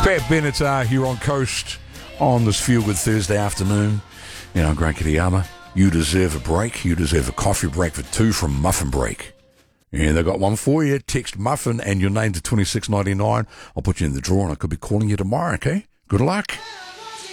Pat Bennett here on Coast on this Feel Good Thursday afternoon. You know, Great Kitayama, you deserve a break. You deserve a coffee break for two from Muffin Break. Yeah, they got one for you. Text Muffin and your name to 2699. I'll put you in the draw and I could be calling you tomorrow, okay? Good luck.